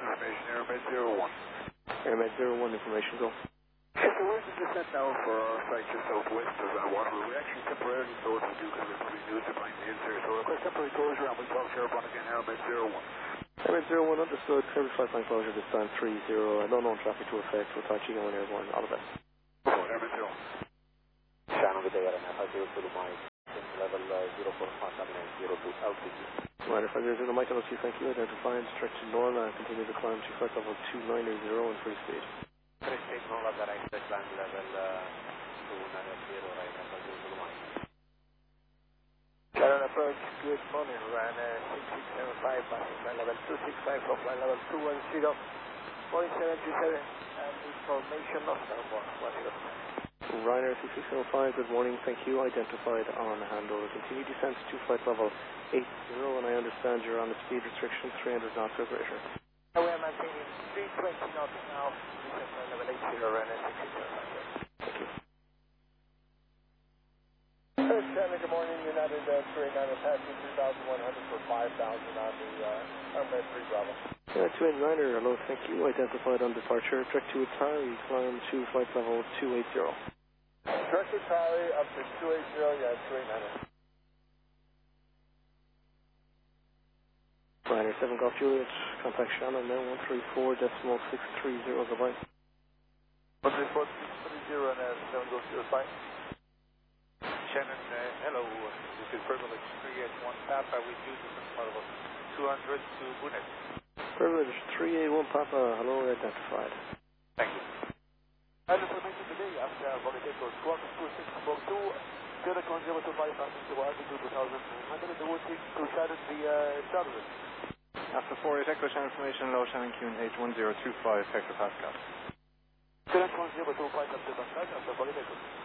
information, Airmed 01. Airmed 01, information, go. Okay, so where's the descent now for our site just southwest of Waterloo? We actually temporarily closed the do because we're probably new to finding the insert. So request temporary closure and we talk to everyone again, Airmed 01. Airmed 01, understood. Clear flight line closure this time 30. No known traffic to effect. We'll talk to you when airborne. All the best. Airmed 01. Channel good day, RNF 02 Mike. Level 04 contaminant 02 altitude. Ryder 500 Mike, LOC, thank you. Identify and stretch to Norma and continue to climb to flight level 290 and free speed. Free speed, Norma, that I set land level 290, Ryder 500 Mike. Channel approach, good morning, Ryder 6675, passing flight level 265 for flight level 210, 0.727, and information of downboard, 10. Ryder 6605, good morning, thank you. Identified on handover. Continue descent to flight level 80, and I understand you're on a speed restriction 300 knots or greater. We are maintaining 320 knots now, descent flight level 80, Ryder 6605. Thank you. Channel, good morning, United 289, passing 3,100 for 5,000 on the Airmed 3 Bravo. 289er, hello, thank you. Identified on departure. Direct to Atari, climb to flight level 280. Direct to Atari up to 280, yeah, 289er. Ryder 7 Golf Juliet, contact Shannon now 134.630, goodbye. 134.630 and 7 Golf Juliet, fine. Shannon, hello. This is Privilege 381 Papa with you to level 200 to Bunet. Privilege 381 Papa, hello, identified. Thank you. And information today after Volator Squawk 2642, Delta 025 passing to altitude 2,900 and the waiting to Shannon via Charlotte. After 48 Echo Channel information, low Shannon QNH 1025 hectopascal. Delta 025 after Pascal, after Volator.